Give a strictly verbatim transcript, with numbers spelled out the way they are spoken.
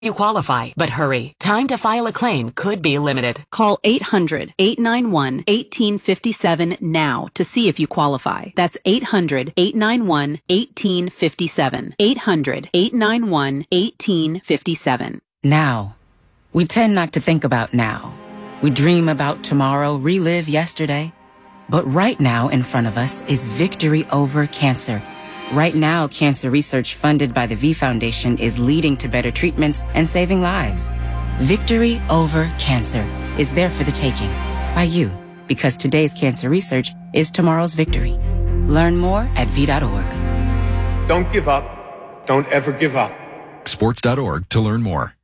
You qualify, but hurry. Time to file a claim could be limited. Call eight hundred, eight nine one, one eight five seven now to see if you qualify. That's eight hundred, eight nine one, one eight five seven. eight hundred, eight nine one, one eight five seven. Now. We tend not to think about now. We dream about tomorrow, relive yesterday. But right now in front of us is victory over cancer. Right now, cancer research funded by the V Foundation is leading to better treatments and saving lives. Victory over cancer is there for the taking by you, because today's cancer research is tomorrow's victory. Learn more at V dot org. Don't give up. Don't ever give up. Sports dot org to learn more.